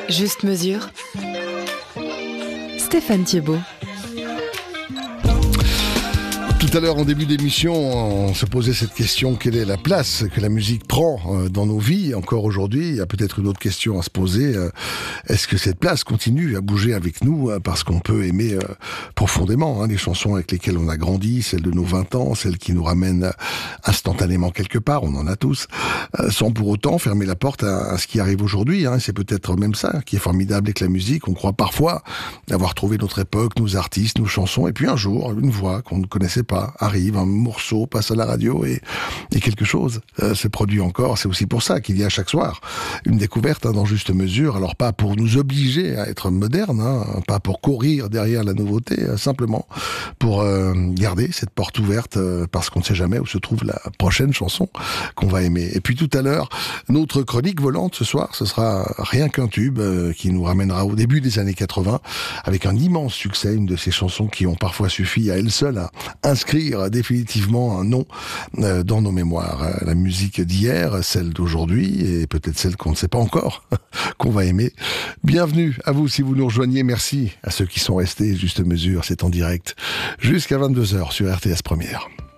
Juste mesure. Stéphane Thiebaud. Tout à l'heure, en début d'émission, on se posait cette question: quelle est la place que la musique prend dans nos vies? Encore aujourd'hui, il y a peut-être une autre question à se poser. Est-ce que cette place continue à bouger avec nous? Parce qu'on peut aimer profondément les chansons avec lesquelles on a grandi, celles de nos 20 ans, celles qui nous ramènent instantanément quelque part, on en a tous, sans pour autant fermer la porte à ce qui arrive aujourd'hui. C'est peut-être même ça qui est formidable avec la musique. On croit parfois avoir trouvé notre époque, nos artistes, nos chansons, et puis un jour, une voix qu'on ne connaissait pas arrive, un morceau passe à la radio et quelque chose se produit encore. C'est aussi pour ça qu'il y a chaque soir une découverte dans Juste Mesure. Alors pas pour nous obliger à être moderne, pas pour courir derrière la nouveauté, simplement pour garder cette porte ouverte parce qu'on ne sait jamais où se trouve la prochaine chanson qu'on va aimer. Et puis tout à l'heure, notre chronique volante ce soir, ce sera rien qu'un tube qui nous ramènera au début des années 80 avec un immense succès, une de ces chansons qui ont parfois suffi à elles seules à inscrire définitivement un nom dans nos mémoires. La musique d'hier, celle d'aujourd'hui et peut-être celle qu'on ne sait pas encore qu'on va aimer. Bienvenue à vous si vous nous rejoignez. Merci à ceux qui sont restés. Juste Mesure, c'est en direct jusqu'à 22h sur RTS Première.